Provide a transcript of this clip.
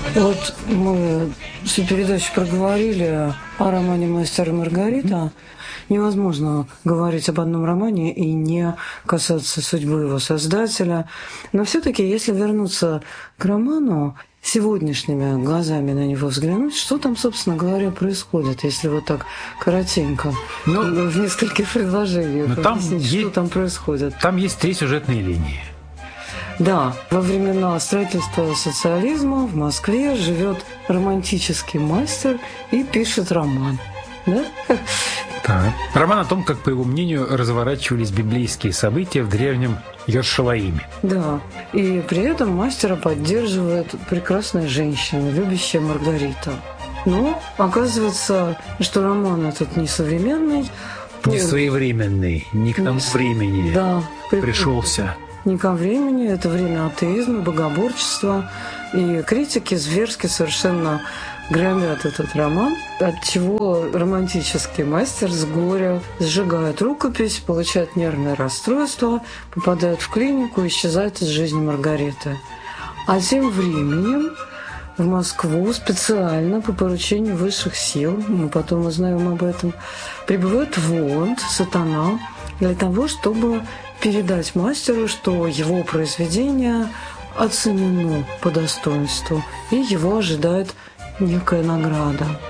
Вот мы всю передачу проговорили о романе «Мастер и Маргарита». Невозможно говорить об одном романе и не касаться судьбы его создателя. Но все-таки, если вернуться к роману, сегодняшними глазами на него взглянуть, что там, собственно говоря, происходит, если вот так коротенько, в нескольких предложениях объяснить, что там происходит. Там есть 3 сюжетные линии. Да, во времена строительства социализма в Москве живет романтический мастер и пишет роман. Да? Так. Роман о том, как, по его мнению, разворачивались библейские события в древнем Йерушалаиме. Да, и при этом мастера поддерживает прекрасная женщина, любящая Маргарита. Но оказывается, что роман этот не современный. Не своевременный, не к тому времени пришелся. Не ко времени, это время атеизма, богоборчества, и критики зверски совершенно громят этот роман, отчего романтический мастер с горя сжигает рукопись, получает нервное расстройство, попадает в клинику, исчезает из жизни Маргариты. А тем временем в Москву специально по поручению высших сил, мы потом узнаем об этом, прибывает Воланд, сатана, для того, чтобы передать мастеру, что его произведение оценено по достоинству, и его ожидает некая награда.